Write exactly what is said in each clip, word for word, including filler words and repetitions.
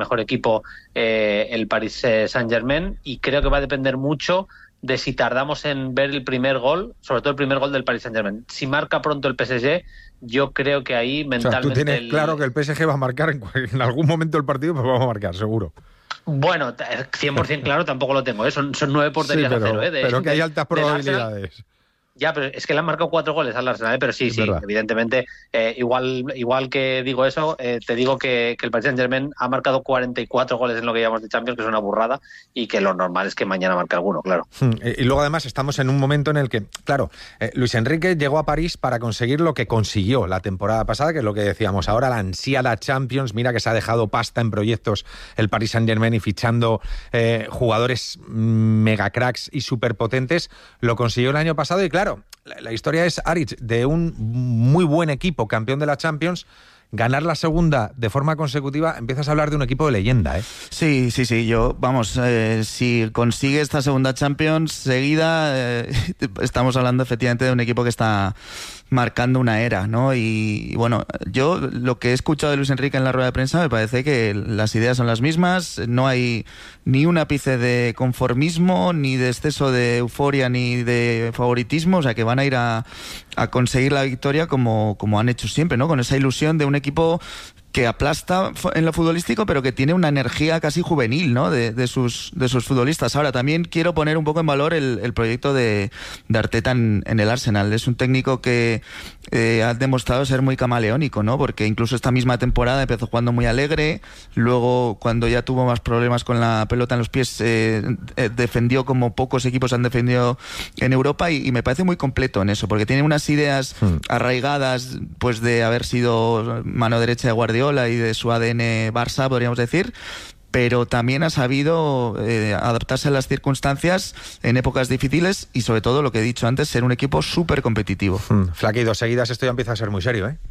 mejor equipo eh, el Paris Saint-Germain, y creo que va a depender mucho de si tardamos en ver el primer gol, sobre todo el primer gol del Paris Saint-Germain. Si marca pronto el P S G, yo creo que ahí mentalmente... O sea, tú tienes el... claro que el P S G va a marcar en, en algún momento del partido, pues vamos a marcar, seguro. Bueno, cien por ciento claro tampoco lo tengo, ¿eh? son, son nueve porterías sí, pero, a cero. ¿eh? De, pero que hay de, altas probabilidades. Ya, pero es que le han marcado cuatro goles al Arsenal, ¿eh? Pero sí, es sí, verdad. evidentemente, eh, igual igual que digo eso, eh, te digo que, que el Paris Saint-Germain ha marcado cuarenta y cuatro goles en lo que llevamos de Champions, que es una burrada, y que lo normal es que mañana marque alguno, claro. Hmm. Y luego además estamos en un momento en el que, claro, eh, Luis Enrique llegó a París para conseguir lo que consiguió la temporada pasada, que es lo que decíamos ahora, la ansiada Champions. Mira que se ha dejado pasta en proyectos el Paris Saint-Germain y fichando eh, jugadores mega cracks y superpotentes. Lo consiguió el año pasado y claro, la, la historia es, Aritz, de un muy buen equipo, campeón de la Champions, ganar la segunda de forma consecutiva, empiezas a hablar de un equipo de leyenda, ¿eh? Sí, sí, sí, yo, vamos, eh, si consigue esta segunda Champions seguida, eh, estamos hablando efectivamente de un equipo que está marcando una era, ¿no? Y, y bueno, yo lo que he escuchado de Luis Enrique en la rueda de prensa me parece que las ideas son las mismas, no hay ni un ápice de conformismo, ni de exceso de euforia, ni de favoritismo, o sea que van a ir a, a conseguir la victoria como, como han hecho siempre, ¿no? Con esa ilusión de un equipo que aplasta en lo futbolístico, pero que tiene una energía casi juvenil, ¿no? De, de sus de sus futbolistas. Ahora, también quiero poner un poco en valor el, el proyecto de, de Arteta en, en el Arsenal. Es un técnico que eh, ha demostrado ser muy camaleónico, ¿no? Porque incluso esta misma temporada empezó jugando muy alegre, luego cuando ya tuvo más problemas con la pelota en los pies, eh, eh, defendió como pocos equipos han defendido en Europa, y, y me parece muy completo en eso, porque tiene unas ideas hmm. arraigadas, pues de haber sido mano derecha de Guardiola y de su A D N Barça, podríamos decir, pero también ha sabido eh, adaptarse a las circunstancias en épocas difíciles y sobre todo, lo que he dicho antes, ser un equipo súper competitivo. Mm, Flaqui, dos seguidas, esto ya empieza a ser muy serio, ¿eh?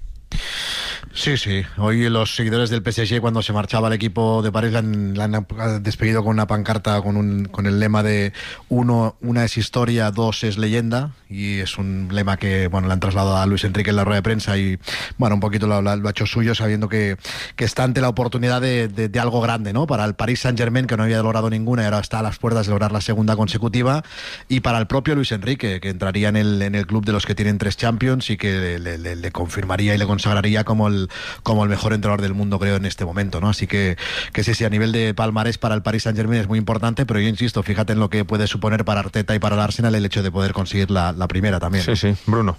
Sí, sí. Hoy los seguidores del P S G, cuando se marchaba el equipo de París, la han, la han despedido con una pancarta con, un, con el lema de uno, una es historia, dos es leyenda, y es un lema que, bueno, le han trasladado a Luis Enrique en la rueda de prensa y, bueno, un poquito lo, lo ha hecho suyo, sabiendo que, que está ante la oportunidad de, de, de algo grande, ¿no? Para el Paris Saint-Germain, que no había logrado ninguna y ahora está a las puertas de lograr la segunda consecutiva, y para el propio Luis Enrique, que entraría en el, en el club de los que tienen tres Champions y que le, le, le confirmaría y le consagraría como el, como el mejor entrenador del mundo, creo, en este momento, ¿no? Así que, que sí, sí, a nivel de palmarés para el Paris Saint-Germain es muy importante, pero yo insisto, fíjate en lo que puede suponer para Arteta y para el Arsenal el hecho de poder conseguir la, la primera también. Sí, sí. Bruno.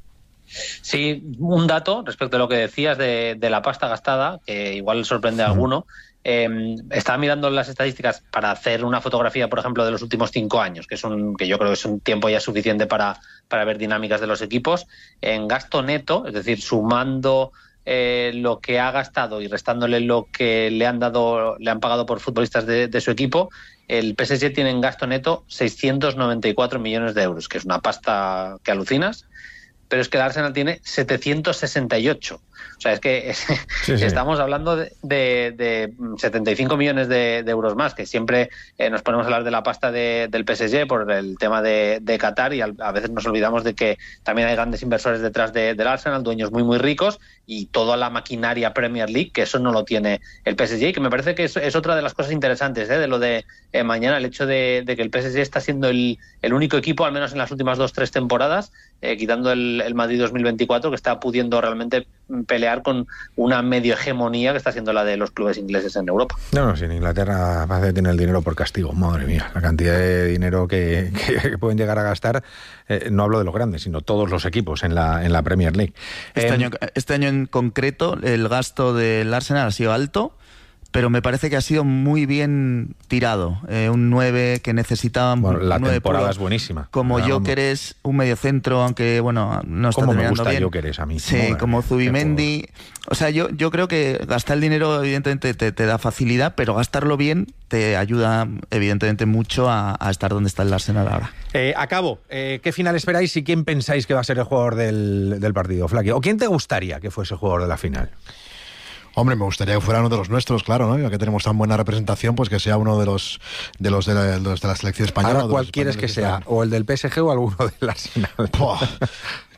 Sí, un dato respecto a lo que decías de, de la pasta gastada, que igual sorprende a alguno. Eh, estaba mirando las estadísticas para hacer una fotografía, por ejemplo, de los últimos cinco años, que es un que yo creo que es un tiempo ya suficiente para, para ver dinámicas de los equipos. En gasto neto, es decir, sumando eh, lo que ha gastado y restándole lo que le han dado, le han pagado por futbolistas de, de su equipo, el P S G tiene en gasto neto seiscientos noventa y cuatro millones de euros, que es una pasta que alucinas. Pero es que el Arsenal tiene setecientos sesenta y ocho. O sea, es que es, sí, sí. estamos hablando de, de, de setenta y cinco millones de, de euros más, que siempre eh, nos ponemos a hablar de la pasta de, del P S G por el tema de, de Qatar, y a, a veces nos olvidamos de que también hay grandes inversores detrás de, del Arsenal, dueños muy muy ricos, y toda la maquinaria Premier League, que eso no lo tiene el P S G, y que me parece que es, es otra de las cosas interesantes ¿eh? de lo de eh, mañana, el hecho de, de que el P S G está siendo el, el único equipo, al menos en las últimas dos, tres temporadas, eh, quitando el, el Madrid dos mil veinticuatro, que está pudiendo realmente pelear con una medio hegemonía que está siendo la de los clubes ingleses en Europa. No, no, si en Inglaterra parece que tiene el dinero por castigo, madre mía, la cantidad de dinero que, que pueden llegar a gastar, eh, no hablo de los grandes, sino todos los equipos en la, en la Premier League. Este, eh, año, este año en concreto el gasto del Arsenal ha sido alto, pero me parece que ha sido muy bien tirado. Eh, un nueve que necesitaban... Bueno, la temporada puro, es buenísima. Como Pero Gyökeres, un mediocentro, aunque, bueno, no está ¿Cómo terminando me gusta bien. Gyökeres a mí? Sí, Madre como mía, Zubimendi. O sea, yo, yo creo que gastar el dinero, evidentemente, te, te da facilidad, pero gastarlo bien te ayuda, evidentemente, mucho a, a estar donde está el Arsenal ahora. Eh, acabo. Eh, ¿Qué final esperáis y quién pensáis que va a ser el jugador del, del partido, Flaqui? ¿O quién te gustaría que fuese el jugador de la final? Hombre, me gustaría que fuera uno de los nuestros, claro, ¿no? Ya que tenemos tan buena representación, pues que sea uno de los de los de la, de los de la selección española. Ahora, ¿cuál quieres que sea? ¿O el del P S G o alguno del Arsenal?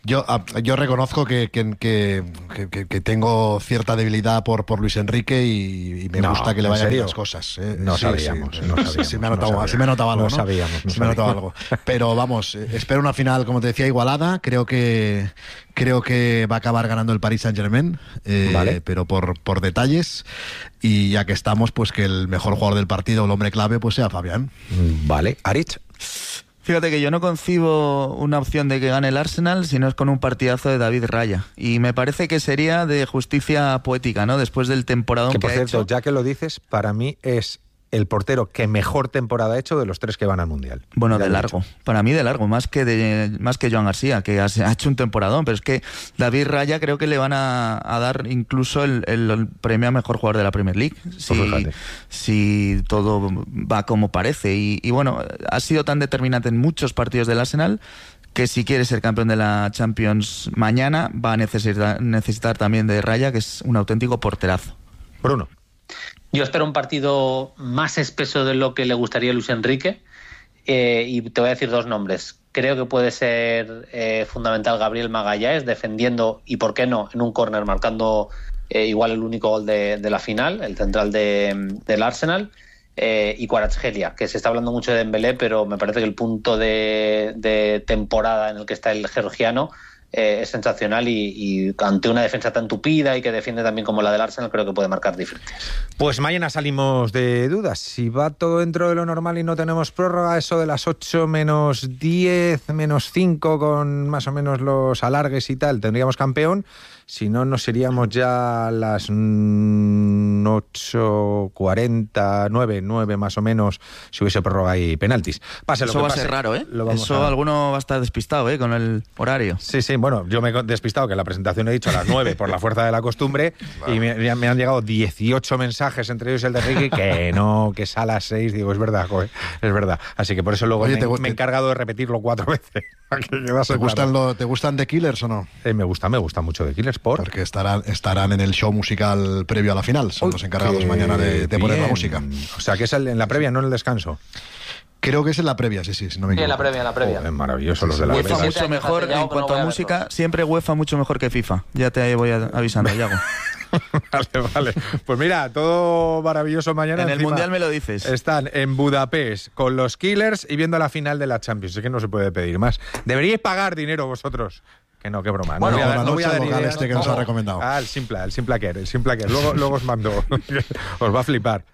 Yo, yo reconozco que, que, que, que, que tengo cierta debilidad por, por Luis Enrique y, y me no, gusta que le vayan bien las cosas. cosas. ¿eh? No, sí, sabíamos, sí, no sabíamos. Sí, sí me ha notado, no sí me ha notado algo, no ¿no? sabíamos, no sí me ha notado sabíamos. algo. Pero vamos, espero una final, como te decía, igualada. Creo que creo que va a acabar ganando el Paris Saint-Germain, eh, vale. pero por, por detalles. Y ya que estamos, pues que el mejor jugador del partido, el hombre clave, pues sea Fabián. Vale, Aritz. Fíjate que yo no concibo una opción de que gane el Arsenal si no es con un partidazo de David Raya. Y me parece que sería de justicia poética, ¿no? Después del temporadón que, que por ha cierto, hecho. Ya que lo dices, para mí es el portero que mejor temporada ha hecho de los tres que van al Mundial. Bueno, ya de largo. Dicho. Para mí de largo, más que de más que Joan García, que ha, ha hecho un temporadón. Pero es que David Raya creo que le van a, a dar incluso el, el, el premio a mejor jugador de la Premier League. Si, pues si todo va como parece. Y, y bueno, ha sido tan determinante en muchos partidos del Arsenal que si quiere ser campeón de la Champions mañana va a necesitar, necesitar también de Raya, que es un auténtico porterazo. Bruno. Yo espero un partido más espeso de lo que le gustaría a Luis Enrique eh, y te voy a decir dos nombres. Creo que puede ser eh, fundamental Gabriel Magalhães defendiendo y, por qué no, en un córner marcando eh, igual el único gol de, de la final, el central de, del Arsenal, eh, y Kvaratskhelia, que se está hablando mucho de Dembélé, pero me parece que el punto de, de temporada en el que está el georgiano Eh, es sensacional y, y ante una defensa tan tupida y que defiende también como la del Arsenal, creo que puede marcar diferencias. Pues mañana salimos de dudas. Si va todo dentro de lo normal y no tenemos prórroga, eso de las ocho menos diez, menos cinco, con más o menos los alargues y tal, tendríamos campeón. Si no, nos iríamos ya a las mm, ocho cuarenta, nueve, nueve más o menos, si hubiese prórroga y penaltis. Pase lo Eso que va pase, a ser raro, ¿eh? a... Eso alguno va a estar despistado, ¿eh? Con el horario. Sí, sí, bueno, yo me he despistado que en la presentación he dicho a las nueve por la fuerza de la costumbre y me, me han llegado dieciocho mensajes, entre ellos el de Ricky, que no, que es a las seis. Digo, es verdad, joder, es verdad. Así que por eso luego Oye, me, me he encargado de repetirlo cuatro veces. ¿Te gustan, lo, ¿Te gustan The Killers o no? Eh, me gusta, me gusta mucho The Killers. ¿Por? Porque estarán, estarán en el show musical previo a la final. Son Uy, los encargados mañana de, de poner la música. O sea, que es el, en la previa, no en el descanso. Creo que es en la previa, sí, sí, si no me equivoco. Sí, en la previa, en la previa. Oh, es maravilloso los de la UEFA previa. mucho mejor, en cuanto a música, siempre UEFA mucho mejor que FIFA. Ya te voy avisando, Yago. Vale, vale. Pues mira, todo maravilloso mañana. En el Encima, Mundial me lo dices. Están en Budapest con los Killers y viendo la final de la Champions. Es que no se puede pedir más. Deberíais pagar dinero vosotros. Que no, qué broma. Bueno, no voy a, la no voy a dar local ideas, este que no. nos ha recomendado. Ah, el Simpla, el Simplaquer, el Simplaquer. Luego, luego os mando. Os va a flipar.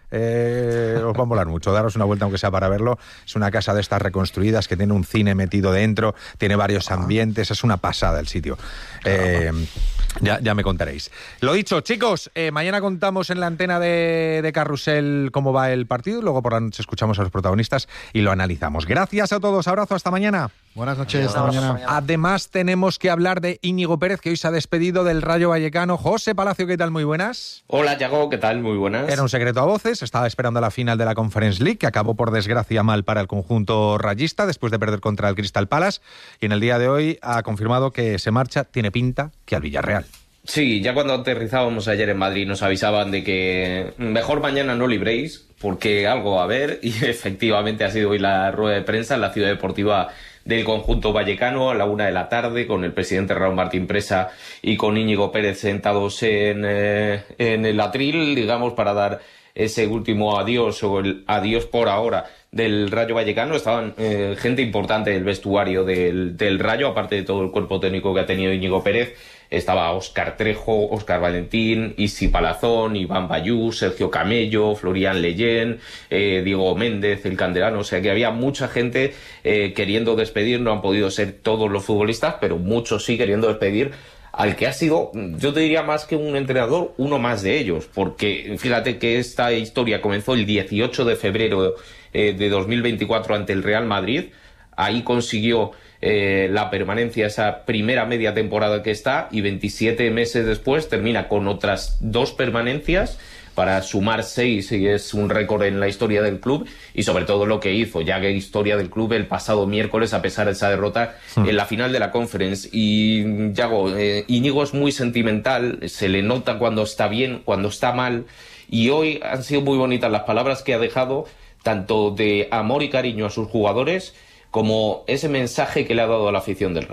Eh, os va a molar mucho. Daros una vuelta aunque sea para verlo. Es una casa de estas reconstruidas que tiene un cine metido dentro, tiene varios ambientes. Es una pasada el sitio. Eh, ya, ya me contaréis. Lo dicho, chicos, eh, mañana contamos en la antena de, de Carrusel cómo va el partido. Luego por la noche escuchamos a los protagonistas y lo analizamos. Gracias a todos. Abrazo. Hasta mañana. Buenas noches. Hasta mañana. Además, tenemos que hablar de Íñigo Pérez, que hoy se ha despedido del Rayo Vallecano. José Palacio, ¿qué tal? Muy buenas. Hola, Yago, ¿qué tal? Muy buenas. Era un secreto a voces, estaba esperando la final de la Conference League, que acabó por desgracia mal para el conjunto rayista, después de perder contra el Crystal Palace, y en el día de hoy ha confirmado que se marcha, tiene pinta, que al Villarreal. Sí, ya cuando aterrizábamos ayer en Madrid nos avisaban de que mejor mañana no libréis, porque algo va a haber, y efectivamente ha sido hoy la rueda de prensa en la ciudad deportiva del conjunto vallecano a la una de la tarde, con el presidente Raúl Martín Presa y con Íñigo Pérez sentados en, eh, en el atril, digamos, para dar ese último adiós o el adiós por ahora del Rayo Vallecano. Estaban eh, gente importante del vestuario del, del Rayo, aparte de todo el cuerpo técnico que ha tenido Íñigo Pérez. Estaba Óscar Trejo, Óscar Valentín, Isi Palazón, Iván Bayú, Sergio Camello, Florian Leyen, eh, Diego Méndez, el Candelano. O sea que había mucha gente eh, queriendo despedir. No han podido ser todos los futbolistas, pero muchos sí queriendo despedir al que ha sido, yo te diría más que un entrenador, uno más de ellos. Porque fíjate que esta historia comenzó el dieciocho de febrero eh, de dos mil veinticuatro ante el Real Madrid. Ahí consiguió eh, la permanencia, esa primera media temporada que está, y veintisiete meses después termina con otras dos permanencias para sumar seis, y es un récord en la historia del club, y sobre todo lo que hizo, ya que historia del club el pasado miércoles, a pesar de esa derrota sí. en la final de la Conference. Y Yago, eh, Íñigo es muy sentimental, se le nota cuando está bien, cuando está mal, y hoy han sido muy bonitas las palabras que ha dejado, tanto de amor y cariño a sus jugadores, como ese mensaje que le ha dado a la afición del Rayo.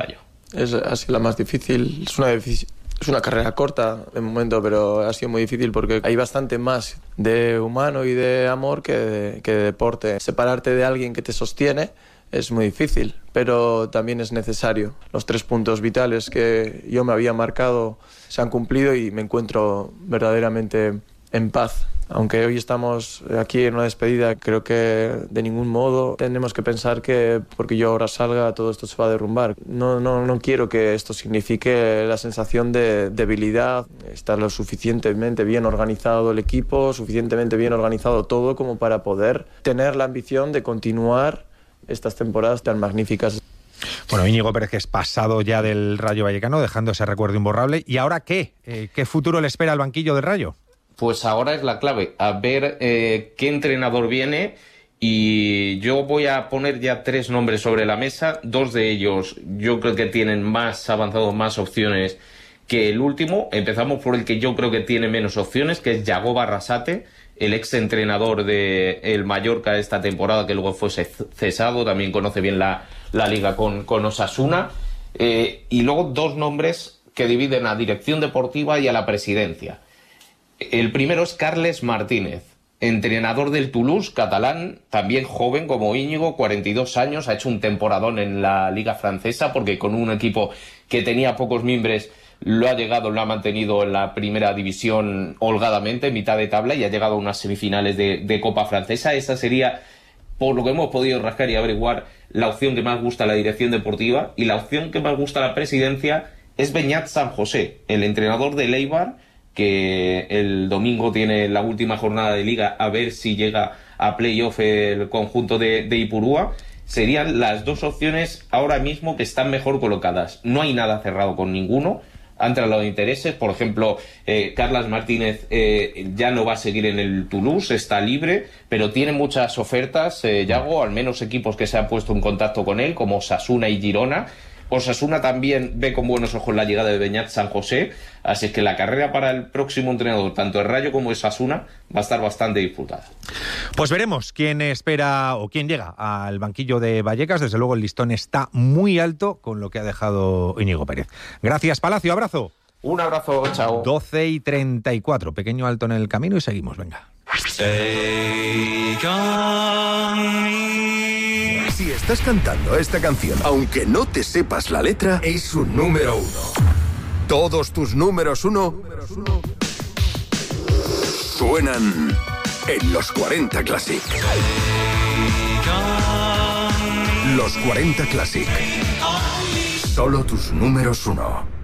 es, ha sido la más difícil. Es una, es una carrera corta de momento, pero ha sido muy difícil porque hay bastante más de humano y de amor que de, que de deporte. Separarte de alguien que te sostiene es muy difícil, pero también es necesario. Los tres puntos vitales que yo me había marcado se han cumplido y me encuentro verdaderamente en paz. Aunque hoy estamos aquí en una despedida, creo que de ningún modo tenemos que pensar que porque yo ahora salga todo esto se va a derrumbar. No, no, no quiero que esto signifique la sensación de debilidad. Está lo suficientemente bien organizado el equipo, suficientemente bien organizado todo como para poder tener la ambición de continuar estas temporadas tan magníficas. Bueno, Íñigo Pérez es pasado ya del Rayo Vallecano, dejando ese recuerdo imborrable. ¿Y ahora qué? Eh, ¿Qué futuro le espera al banquillo del Rayo? Pues ahora es la clave, a ver eh, qué entrenador viene, y yo voy a poner ya tres nombres sobre la mesa. Dos de ellos yo creo que tienen más avanzado, más opciones que el último. Empezamos por el que yo creo que tiene menos opciones, que es Yago Barrasate, el ex entrenador de el Mallorca esta temporada, que luego fue cesado, también conoce bien la, la liga con, con Osasuna. Eh, y luego dos nombres que dividen a la dirección deportiva y a la presidencia. El primero es Carles Martínez, entrenador del Toulouse, catalán, también joven como Íñigo, cuarenta y dos años, ha hecho un temporadón en la liga francesa porque con un equipo que tenía pocos mimbres lo ha llegado, lo ha mantenido en la primera división holgadamente, mitad de tabla, y ha llegado a unas semifinales de, de Copa Francesa. Esa sería, por lo que hemos podido rascar y averiguar, la opción que más gusta a la dirección deportiva, y la opción que más gusta a la presidencia es Beñat San José, el entrenador del Eibar, que el domingo tiene la última jornada de liga, a ver si llega a playoff el conjunto de, de Ipurúa. Serían las dos opciones ahora mismo que están mejor colocadas. No hay nada cerrado con ninguno. Han trasladado intereses, por ejemplo, eh, Carles Martínez eh, ya no va a seguir en el Toulouse, está libre, pero tiene muchas ofertas, eh, Yago, al menos equipos que se han puesto en contacto con él, como Osasuna y Girona. Osasuna también ve con buenos ojos la llegada de Beñat San José, así que la carrera para el próximo entrenador, tanto el Rayo como Osasuna, va a estar bastante disputada. Pues veremos quién espera o quién llega al banquillo de Vallecas. Desde luego el listón está muy alto con lo que ha dejado Íñigo Pérez. Gracias, Palacio, abrazo. Un abrazo, chao. doce y treinta y cuatro, pequeño alto en el camino y seguimos, venga. Si estás cantando esta canción, aunque no te sepas la letra, es un número uno. Todos tus números uno suenan en los cuarenta Classic. Los cuarenta Classic. Solo tus números uno.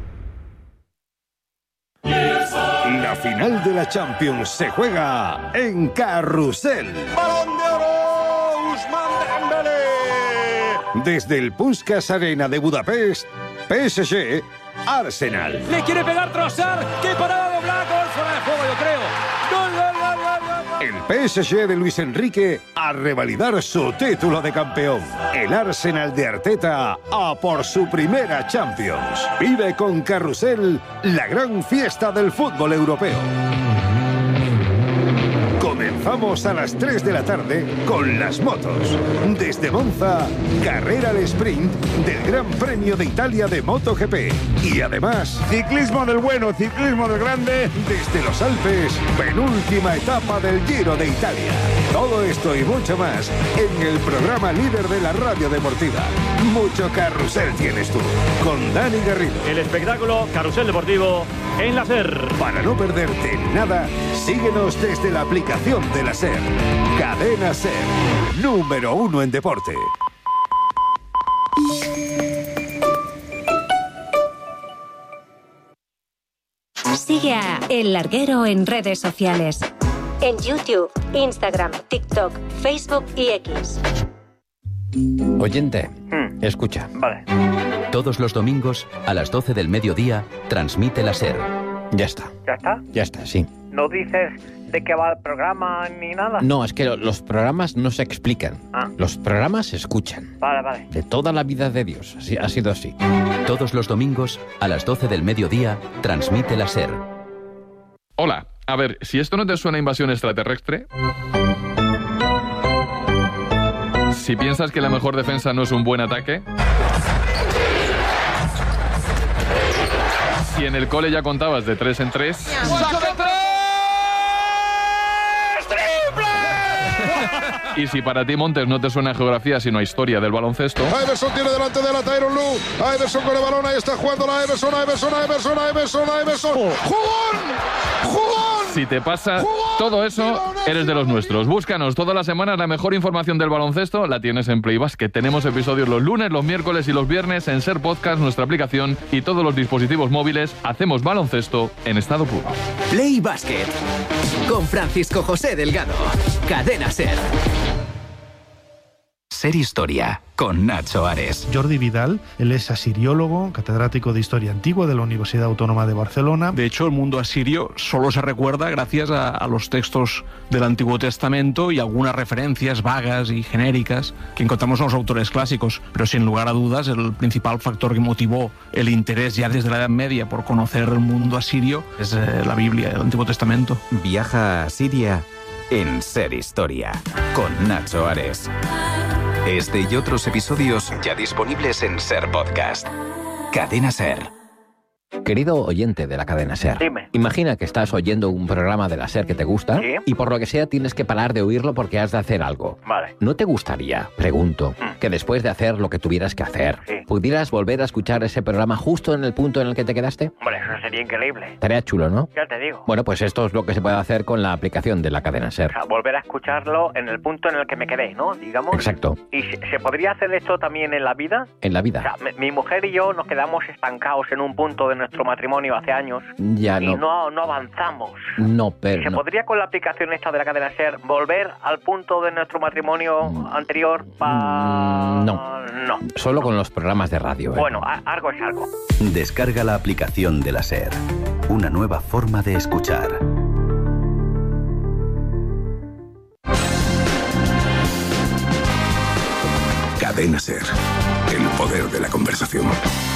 La final de la Champions se juega en Carrusel. ¡Balón de oro! ¡Ousmane Dembélé! Desde el Puskás Arena de Budapest, P S G, Arsenal. Le quiere pegar Trossard. ¡Qué parada de Oblak! Gol fuera de juego, yo creo. ¡Gol, gol, gol, gol, gol! El P S G de Luis Enrique a revalidar su título de campeón. El Arsenal de Arteta a por su primera Champions. Vive con Carrusel la gran fiesta del fútbol europeo. Comenzamos a las tres de la tarde con las motos. Desde Monza, carrera al sprint del Gran Premio de Italia de MotoGP. Y además, Ciclismo del bueno, ciclismo del grande. desde los Alpes, penúltima etapa del Giro de Italia. Todo esto y mucho más en el programa líder de la radio deportiva. Mucho carrusel tienes tú, con Dani Garrido. El espectáculo Carrusel Deportivo en la SER. Para no perderte nada, síguenos desde la aplicación de la SER. Cadena SER, número uno en deporte. Sigue a El Larguero en redes sociales. En YouTube, Instagram, TikTok, Facebook y X. Oyente, hmm. escucha. Vale. Todos los domingos, a las doce del mediodía, transmite la SER. Ya está. ¿Ya está? Ya está, sí. ¿No dices de qué va el programa ni nada? No, es que los programas no se explican. Ah. Los programas se escuchan. Vale, vale. De toda la vida de Dios. Así, ha sido así. Todos los domingos, a las doce del mediodía, transmite la SER. Hola. A ver, si esto no te suena a invasión extraterrestre... Si piensas que la mejor defensa no es un buen ataque... si en el cole ya contabas de tres en tres... ¡Saque tres! Y si para ti, Montes, no te suena a geografía sino a historia del baloncesto... Iverson tiene delante de la Tyronn Lue. Iverson con el balón, ahí está jugando la Iverson, Iverson, Iverson, Iverson, Iverson. ¡Jugón! ¡Jugón! Si te pasa todo eso, eres de los nuestros. Búscanos todas las semanas la mejor información del baloncesto. La tienes en Play Basket. Tenemos episodios los lunes, los miércoles y los viernes en Ser Podcast, nuestra aplicación y todos los dispositivos móviles. Hacemos baloncesto en estado puro. Play Basket con Francisco José Delgado. Cadena Ser. Ser Historia con Nacho Ares. Jordi Vidal, él es asiriólogo, catedrático de Historia Antigua de la Universidad Autónoma de Barcelona. De hecho, el mundo asirio solo se recuerda gracias a, a los textos del Antiguo Testamento y algunas referencias vagas y genéricas que encontramos en los autores clásicos. Pero sin lugar a dudas, el principal factor que motivó el interés ya desde la Edad Media por conocer el mundo asirio es eh, la Biblia, el Antiguo Testamento. Viaja a Siria en Ser Historia con Nacho Ares. Este y otros episodios ya disponibles en Ser Podcast. Cadena Ser. Querido oyente de la cadena SER, Dime. Imagina que estás oyendo un programa de la SER que te gusta, ¿Sí? Y por lo que sea tienes que parar de oírlo porque has de hacer algo. Vale. ¿No te gustaría, pregunto, Mm. que después de hacer lo que tuvieras que hacer, Sí. pudieras volver a escuchar ese programa justo en el punto en el que te quedaste? Hombre, eso sería increíble. Estaría chulo, ¿no? Ya te digo. Bueno, pues esto es lo que se puede hacer con la aplicación de la cadena O SER. sea, volver a escucharlo en el punto en el que me quedé, ¿no? Digamos. Exacto. ¿Y se, se podría hacer esto también en la vida? En la O vida. sea, mi, mi mujer y yo nos quedamos estancados en un punto de nuestro matrimonio hace años Ya y no. no, no avanzamos. No, pero ¿Se no. podría con la aplicación esta de la cadena SER volver al punto de nuestro matrimonio anterior? Pa... Mm, no. No. Solo con los programas de radio. ¿eh? Bueno, a- algo es algo. Descarga la aplicación de la SER. Una nueva forma de escuchar. Cadena SER. El poder de la conversación.